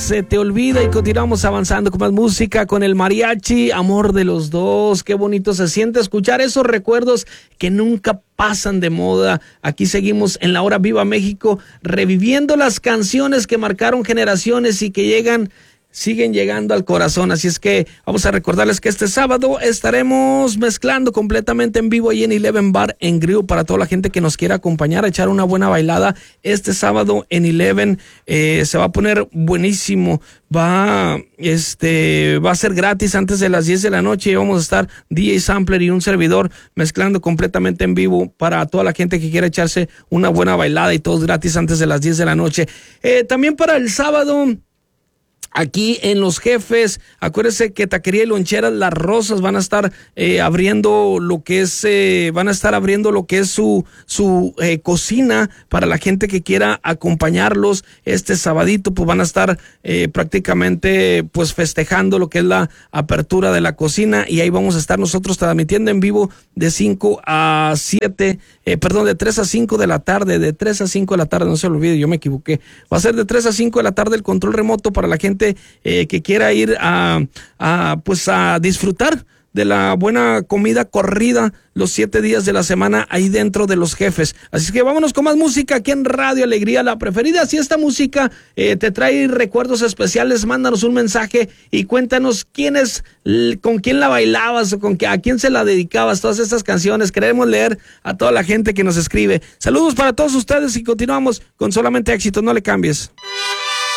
se te olvida y continuamos avanzando con más música, con el mariachi, Amor de los Dos. Qué bonito se siente escuchar esos recuerdos que nunca pasan de moda. Aquí seguimos en la hora Viva México, reviviendo las canciones que marcaron generaciones y que siguen llegando al corazón. Así es que vamos a recordarles que este sábado estaremos mezclando completamente en vivo ahí en Eleven Bar en Grill para toda la gente que nos quiera acompañar a echar una buena bailada este sábado en Eleven. Se va a poner buenísimo. Va a ser gratis antes de las 10 de la noche y vamos a estar DJ Sampler y un servidor mezclando completamente en vivo para toda la gente que quiera echarse una buena bailada, y todos gratis antes de las 10 de la noche. También para el sábado, aquí en Los Jefes, acuérdense que Taquería y Loncheras Las Rosas van a estar abriendo lo que es su cocina para la gente que quiera acompañarlos este sabadito. Pues van a estar prácticamente pues festejando lo que es la apertura de la cocina, y ahí vamos a estar nosotros transmitiendo en vivo de 3 a 5 de la tarde, no se lo olvide, yo me equivoqué. Va a ser de 3 a 5 de la tarde el control remoto para la gente que quiera ir a disfrutar de la buena comida corrida los 7 días de la semana ahí dentro de Los Jefes. Así que vámonos con más música aquí en Radio Alegría, la preferida. Si esta música te trae recuerdos especiales, mándanos un mensaje y cuéntanos con quién la bailabas o a quién se la dedicabas, todas estas canciones. Queremos leer a toda la gente que nos escribe. Saludos para todos ustedes y continuamos con Solamente Éxito. No le cambies.